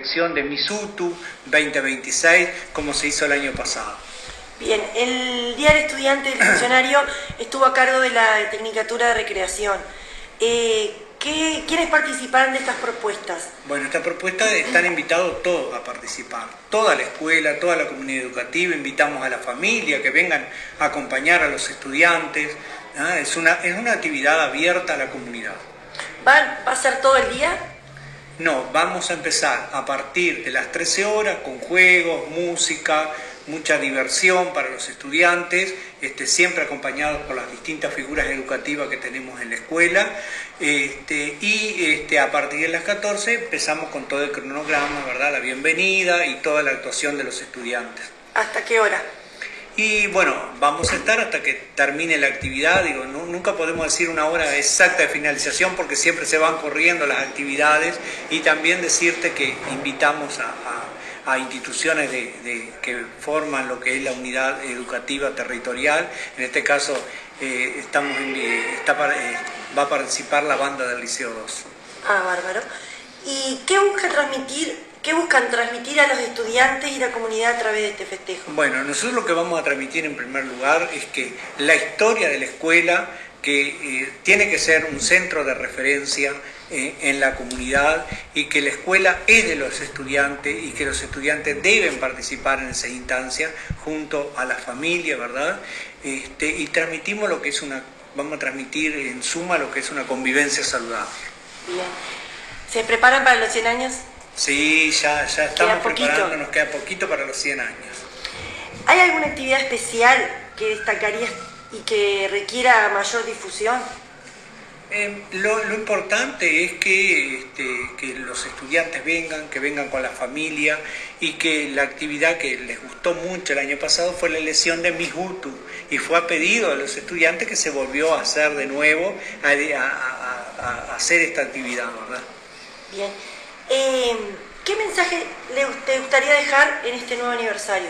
elección de Misutu 2026, como se hizo el año pasado. Bien, el Día del Estudiante del Funcionario estuvo a cargo de la Tecnicatura de Recreación. ¿Quiénes participaron de estas propuestas? Bueno, estas propuestas están invitados todos a participar, toda la escuela, toda la comunidad educativa, invitamos a la familia que vengan a acompañar a los estudiantes, ¿ah? Es una actividad abierta a la comunidad. ¿Va a ser todo el día? No, vamos a empezar a partir de las 13 horas con juegos, música, mucha diversión para los estudiantes, siempre acompañados por las distintas figuras educativas que tenemos en la escuela, y a partir de las 14 empezamos con todo el cronograma, ¿verdad? La bienvenida y toda la actuación de los estudiantes. ¿Hasta qué hora? Y bueno, vamos a estar hasta que termine la actividad. Digo, nunca podemos decir una hora exacta de finalización porque siempre se van corriendo las actividades, y también decirte que invitamos a instituciones que forman lo que es la unidad educativa territorial. En este caso va a participar la banda del Liceo 2. Ah, bárbaro. ¿Y qué buscan transmitir a los estudiantes y la comunidad a través de este festejo? Bueno, nosotros lo que vamos a transmitir en primer lugar es que la historia de la escuela, que tiene que ser un centro de referencia en la comunidad, y que la escuela es de los estudiantes y que los estudiantes deben participar en esa instancia junto a la familia, ¿verdad? Y transmitimos vamos a transmitir en suma lo que es una convivencia saludable. Bien. ¿Se preparan para los 100 años? Sí, ya estamos preparando, nos queda poquito para los 100 años. ¿Hay alguna actividad especial que destacarías y que requiera mayor difusión? Lo importante es que los estudiantes vengan con la familia, y que la actividad que les gustó mucho el año pasado fue la elección de Miss Hutu, y fue a pedido de los estudiantes que se volvió a hacer de nuevo, a hacer esta actividad, ¿verdad? Bien. ¿Qué mensaje te gustaría dejar en este nuevo aniversario?